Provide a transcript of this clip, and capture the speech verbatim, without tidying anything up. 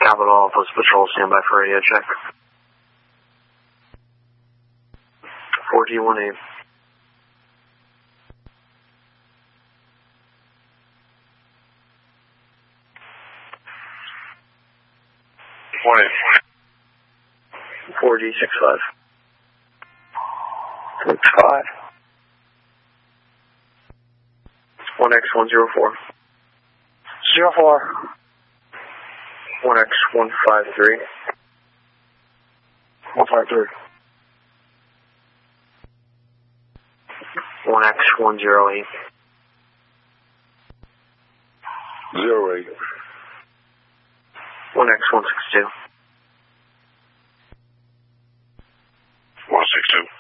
Capital Office Patrol, stand by for radio check. four G one eight. one eight. four G six five. six five. one X one zero four. zero four. one X one five three. one five three. one X one zero eight. zero eight. one X one six two.